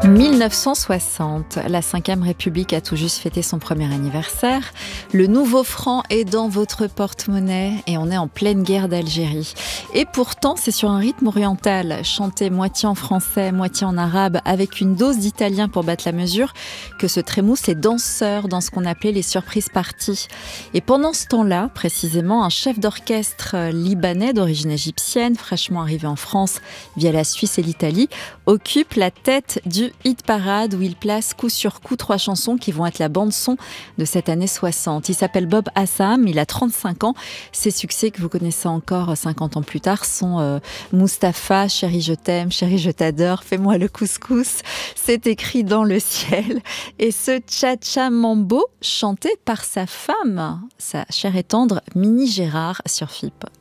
1960, la Ve République a tout juste fêté son premier anniversaire. Le nouveau franc est dans votre porte-monnaie et on est en pleine guerre d'Algérie. Et pourtant, c'est sur un rythme oriental, chanté moitié en français, moitié en arabe, avec une dose d'italien pour battre la mesure, que se trémoussent les danseurs dans ce qu'on appelait les surprises parties. Et pendant ce temps-là, précisément, un chef d'orchestre libanais d'origine égyptienne, fraîchement arrivé en France via la Suisse et l'Italie, occupe la tête du hit parade où il place coup sur coup 3 chansons qui vont être la bande-son de cette année 60. Il s'appelle Bob Assam, il a 35 ans. Ses succès que vous connaissez encore 50 ans plus tard sont Mustapha, Chérie je t'aime, Chérie je t'adore, Fais-moi le couscous, C'est écrit dans le ciel. Et ce Cha-Cha Mambo chanté par sa femme, sa chère et tendre Minnie Gérard sur FIP.